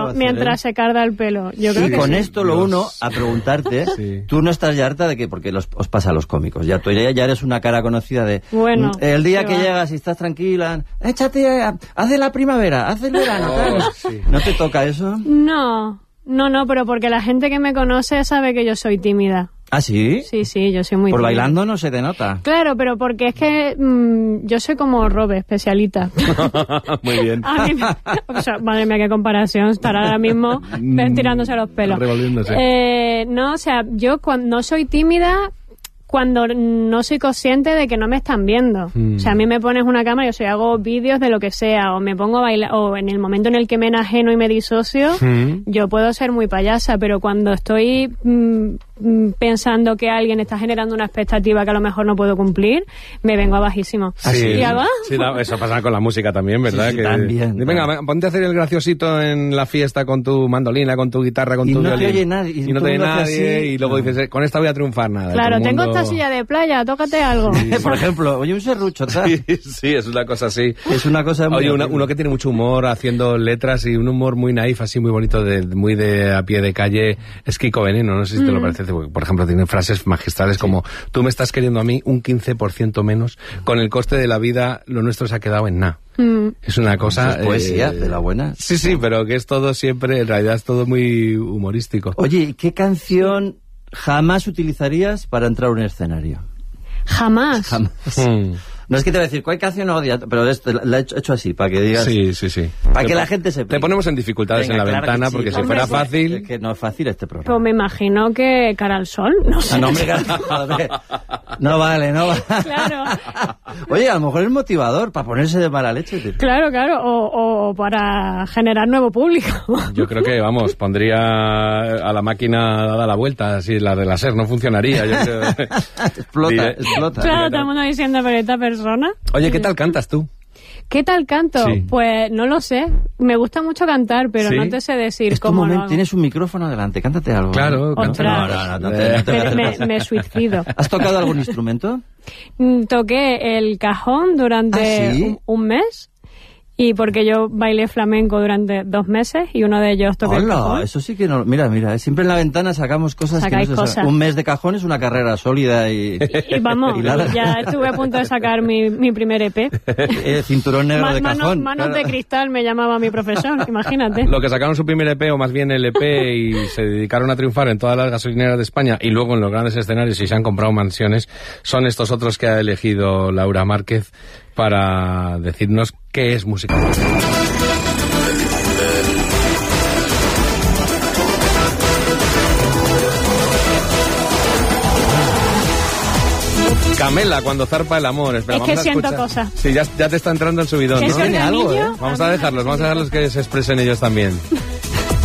bueno, mientras se carga el pelo. Yo creo que con esto lo uno a preguntarte, tú no estás ya harta de que, porque os pasa a los cómicos, ya tú ya eres una cara conocida de, bueno, el día que llegas y estás tranquila, échate, haz de la primavera, haz el verano, tal. ¿No te toca eso? No, pero porque la gente que me conoce sabe que yo soy tímida. ¿Ah, sí? Sí, yo soy muy Por tímida. bailando no se te nota. Claro, pero porque es que yo soy como Robe, especialita. Muy bien. A mí, o sea, madre mía, qué comparación, estar ahora mismo tirándose los pelos. Revolviéndose. No, o sea, yo no soy tímida cuando no soy consciente de que no me están viendo. O sea, a mí me pones una cámara y hago vídeos de lo que sea, o me pongo a bailar, o en el momento en el que me enajeno y me disocio, yo puedo ser muy payasa, pero cuando estoy pensando que alguien está generando una expectativa que a lo mejor no puedo cumplir, me vengo a bajísimo. Sí, ¿Y hago? sí, eso pasa con la música también, ¿verdad? Sí, también. Venga, ponte a hacer el graciosito en la fiesta con tu mandolina, con tu guitarra, con tu no violín. te oye nadie. Y no te oye nadie, y luego dices, con esta voy a triunfar, nada. Claro, tengo esta silla de playa, tócate algo. Por ejemplo, oye, un serrucho, tal. Sí, es una cosa así. Es una cosa muy... Oye, uno que tiene mucho humor haciendo letras y un humor muy naif, así muy bonito, muy de a pie de calle, es Kiko Veneno, no sé si te lo parece, por ejemplo, tiene frases magistrales como, tú me estás queriendo a mí un 15% menos, con el coste de la vida lo nuestro se ha quedado en nada. Es una cosa... Es poesía, de la buena. Sí, pero que es todo siempre, en realidad es todo muy humorístico. Oye, ¿qué canción jamás utilizarías para entrar a un escenario? Jamás. No es que te voy a decir, ¿cuál canción odias? Pero la he hecho así, para que digas... Sí. Para que la gente sepa. Te ponemos en dificultades en la ventana, porque si fuera fácil... Es que no es fácil este programa. Pues me imagino que Cara al Sol, no sé. No, hombre, no vale. Claro. Oye, a lo mejor es motivador, para ponerse de mala leche. Claro, o para generar nuevo público. Yo creo que, pondría a la máquina dada la vuelta, así la de la SER no funcionaría. Yo creo. Explota. Claro, todo el mundo diciendo, pero esta persona... Oye, ¿qué tal cantas tú? ¿Qué tal canto? Sí. Pues no lo sé. Me gusta mucho cantar, pero no te sé decir cómo lo hago. Tienes un micrófono delante, cántate algo. Claro. No, me suicido. ¿Has tocado algún instrumento? Toqué el cajón durante un mes. Y porque yo bailé flamenco durante 2 meses y uno de ellos toqué el cajón. Eso sí que no... Mira, siempre en la ventana sacamos cosas que no se saben. Un mes de cajón es una carrera sólida y vamos, ya estuve a punto de sacar mi primer EP. Cinturón negro de cajón. Manos de cristal me llamaba mi profesor, imagínate. Lo que sacaron su primer EP, o más bien el EP, y se dedicaron a triunfar en todas las gasolineras de España y luego en los grandes escenarios y se han comprado mansiones, son estos otros que ha elegido Laura Márquez para decirnos qué es música. Camela, cuando zarpa el amor. Espera, es que siento cosas. Sí, ya te está entrando el subidón, ¿no? ¿Tiene algo, Vamos a dejarlos que se expresen ellos también.